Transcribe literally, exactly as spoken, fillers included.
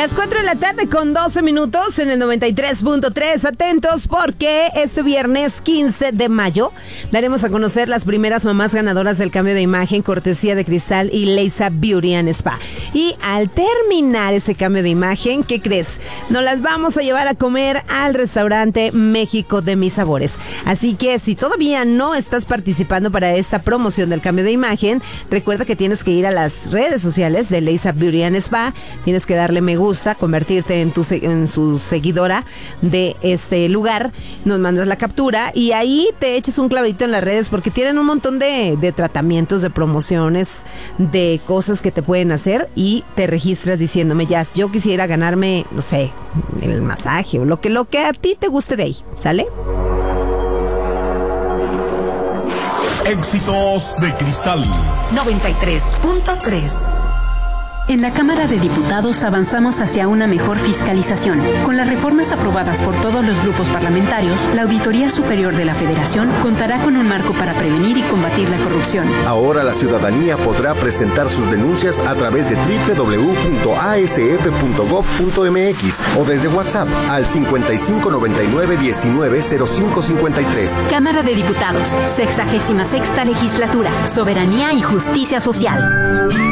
Las cuatro de la tarde con doce minutos en el noventa y tres punto tres. Atentos porque este viernes quince de mayo daremos a conocer las primeras mamás ganadoras del cambio de imagen cortesía de Cristal y Leisa Beauty and Spa. Y al terminar ese cambio de imagen, ¿qué crees? Nos las vamos a llevar a comer al restaurante México de Mis Sabores. Así que si todavía no estás participando para esta promoción del cambio de imagen, recuerda que tienes que ir a las redes sociales de Leisa Beauty and Spa. Tienes que darle me gusta, convertirte en, tu, en su seguidora de este lugar, nos mandas la captura y ahí te eches un clavito en las redes porque tienen un montón de, de tratamientos, de promociones, de cosas que te pueden hacer y te registras diciéndome, ya, yo quisiera ganarme, no sé, el masaje o lo que, lo que a ti te guste de ahí, ¿sale? Éxitos de Cristal noventa y tres punto tres. En la Cámara de Diputados avanzamos hacia una mejor fiscalización. Con las reformas aprobadas por todos los grupos parlamentarios, la Auditoría Superior de la Federación contará con un marco para prevenir y combatir la corrupción. Ahora la ciudadanía podrá presentar sus denuncias a través de doble u doble u doble u punto a s f punto gob punto m x o desde WhatsApp al cincuenta y cinco noventa y nueve diecinueve cero cinco cincuenta y tres. Cámara de Diputados, sexagésima sexta legislatura, Soberanía y Justicia Social.